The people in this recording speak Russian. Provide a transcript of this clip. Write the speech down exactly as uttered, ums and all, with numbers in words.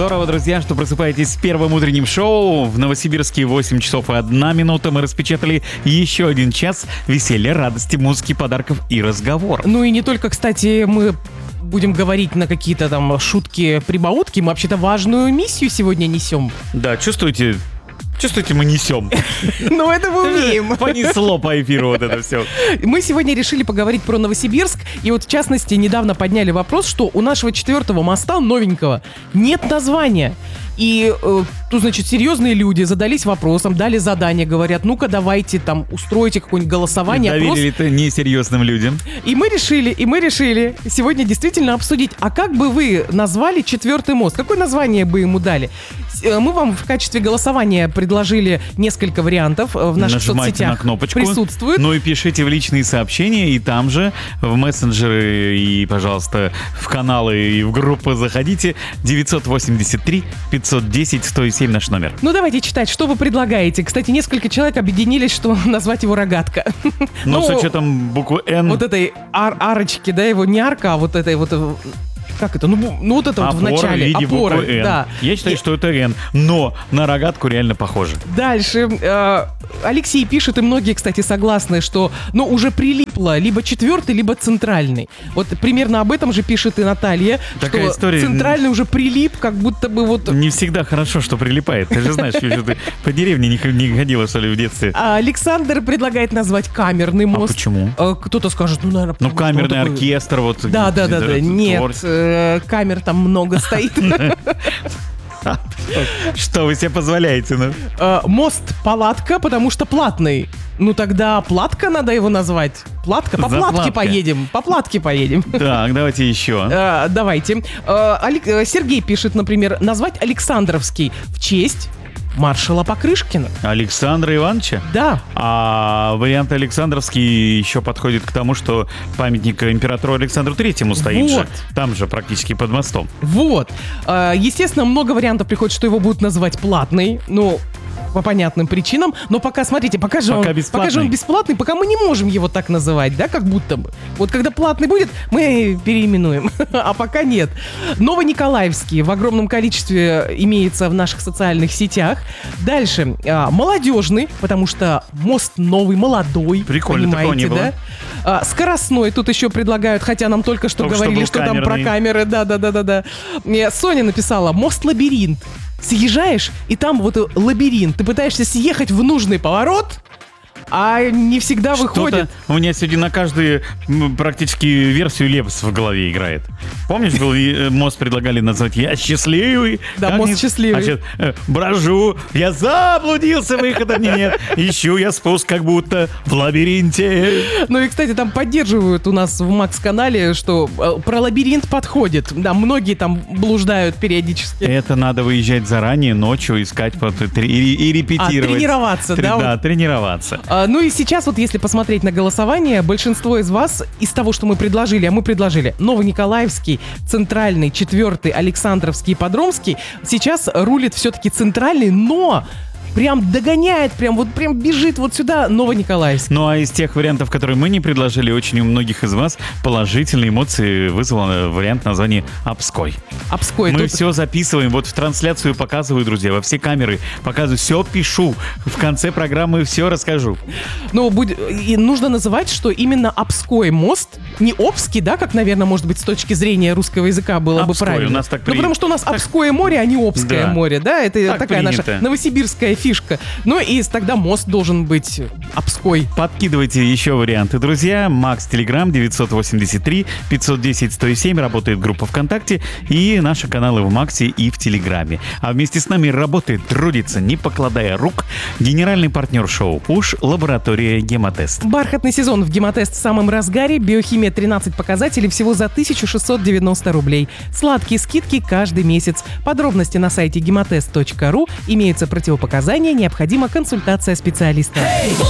Здорово, друзья, что просыпаетесь с первым утренним шоу. В Новосибирске восемь часов и одна минута. Мы распечатали еще один час веселья, радости, музыки, подарков и разговоров. Ну и не только, кстати, мы будем говорить на какие-то там шутки-прибаутки. Мы вообще-то важную миссию сегодня несем. Да, чувствуете... Чувствуете, мы несем. Ну, это мы умеем. Понесло по эфиру вот это все. Мы сегодня решили поговорить про Новосибирск. И вот, в частности, недавно подняли вопрос, что у нашего четвертого моста новенького нет названия. И э, тут, значит, серьезные люди задались вопросом, дали задание, говорят, ну-ка давайте там устройте какое-нибудь голосование. Доверили это несерьезным людям. И мы решили, и мы решили сегодня действительно обсудить, а как бы вы назвали четвертый мост? Какое название бы ему дали? Мы вам в качестве голосования предложили несколько вариантов в наших Нажимайте соцсетях. На кнопочку. Присутствует. Ну и пишите в личные сообщения, и там же в мессенджеры, и, пожалуйста, в каналы, и в группы заходите. девятьсот восемьдесят три пятьсот десять сто семь наш номер. Ну давайте читать, что вы предлагаете. Кстати, несколько человек объединились, что назвать его рогатка. Но ну, с учетом буквы Н. Вот этой ар- арочки, да, его не арка, а вот этой вот... Как это? Ну, ну вот это Опора вот в начале. В виде Опора, буквы Н. Да. Я считаю, И... что это Н, но на рогатку реально похоже. Дальше. Э, Алексей пишет, и многие, кстати, согласны, что ну уже прилипло либо четвертый, либо центральный. Вот примерно об этом же пишет и Наталья, Такая что история... центральный уже прилип, как будто бы вот... Не всегда хорошо, что прилипает. Ты же знаешь, что ты по деревне не, не ходила, что ли, в детстве. А Александр предлагает назвать камерный мост. А почему? Э, кто-то скажет, ну, наверное... Ну, камерный такой... оркестр, вот... Да, да, да, да. Нет, э, камер там много стоит. Что вы себе позволяете, ну? Мост-палатка, потому что платный. Ну тогда платка надо его назвать. Платка, по платке поедем. По платке поедем. Так, давайте еще. А, давайте. А, Олег, Сергей пишет, например, назвать Александровский в честь маршала Покрышкина. Александра Ивановича? Да. А вариант Александровский еще подходит к тому, что памятник императору Александру Третьему стоит вот. же. Там же, практически под мостом. Вот. А, естественно, много вариантов приходит, что его будут называть платный. Ну... по понятным причинам, но пока, смотрите, пока же, пока он, пока же он бесплатный, пока мы не можем его так называть, да, как будто бы. Вот когда платный будет, мы переименуем, а пока нет. Новониколаевский в огромном количестве имеется в наших социальных сетях. Дальше, а, молодежный, потому что мост новый, молодой. Прикольно, такого не было. Да? А, скоростной тут еще предлагают, хотя нам только что только говорили, что, что там про камеры, да-да-да-да-да. Соня написала, мост-лабиринт. Съезжаешь, и там вот лабиринт. Ты пытаешься съехать в нужный поворот, а не всегда Что-то выходит. У меня сегодня на каждую практически версию Лепс в голове играет. Помнишь, был мост предлагали назвать «Я счастливый». Да, как мост не... счастливый. А сейчас э, брожу, я заблудился, выхода мне нет. Ищу я спуск, как будто в лабиринте. Ну и, кстати, там поддерживают у нас в Макс-канале, что э, про лабиринт подходит. Да, многие там блуждают периодически. Это надо выезжать заранее, ночью, искать и, и, и репетировать. А, тренироваться, Тре- да? Да, тренироваться. А, ну и сейчас вот если посмотреть на голосование, большинство из вас из того, что мы предложили, а мы предложили Новониколаевский, Центральный, Четвертый, Александровский и Подромский, сейчас рулит все-таки Центральный, но... Прям догоняет, прям вот прям бежит вот сюда Новониколаевск. Ну а из тех вариантов, которые мы не предложили, очень у многих из вас положительные эмоции вызвал вариант названия Обской. Обской. Мы тут... все записываем, вот в трансляцию показываю, друзья, во все камеры показываю, все пишу. В конце программы все расскажу. Ну, будет... и нужно называть, что именно Обской мост, не Обский, да, как, наверное, может быть, с точки зрения русского языка было Обской, бы правильно. у нас так Ну, принято. потому что у нас так... Обское море, а не Обское Да. море, да, это Так такая принято. наша новосибирская фишка. Ну и тогда мост должен быть Обской. Подкидывайте еще варианты, друзья. Макс Телеграм девятьсот восемьдесят три пятьсот десять сто семь. Работает группа ВКонтакте и наши каналы в Максе и в Телеграме. А вместе с нами работает, трудится, не покладая рук, генеральный партнер шоу «Пуш» лаборатория «Гемотест». Бархатный сезон в Гемотест в самом разгаре. Биохимия тринадцать показателей всего за тысяча шестьсот девяносто рублей. Сладкие скидки каждый месяц. Подробности на сайте гемотест точка ру. Имеются противопоказания, необходима консультация специалиста.